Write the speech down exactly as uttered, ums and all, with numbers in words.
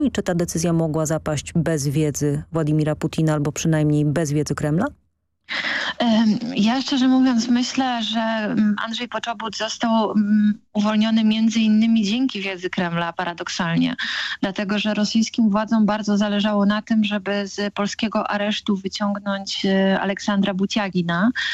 I czy ta decyzja mogła zapaść bez wiedzy Władimira Putina albo przynajmniej bez wiedzy Kremla? Ja szczerze mówiąc myślę, że Andrzej Poczobut został uwolniony między innymi dzięki wiedzy Kremla, paradoksalnie. Dlatego, że rosyjskim władzom bardzo zależało na tym, żeby z polskiego aresztu wyciągnąć Aleksandra Buciagina,